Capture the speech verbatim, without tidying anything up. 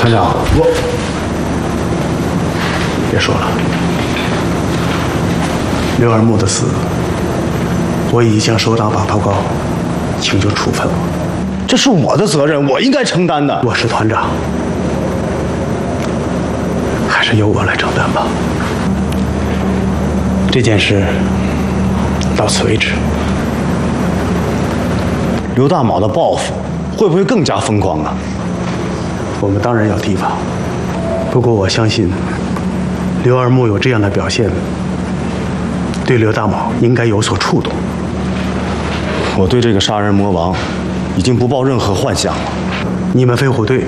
团长，我别说了，刘二木的死，我已向首长把报告，请求处分我。 这是我的责任，我应该承担的。 我是团长，还是由我来承担吧。这件事到此为止。 刘大卯的报复会不会更加疯狂啊？ 我们当然要提防，不过我相信刘二木有这样的表现，对刘大卯应该有所触动。 我对这个杀人魔王已经不抱任何幻想了。 你们飞虎队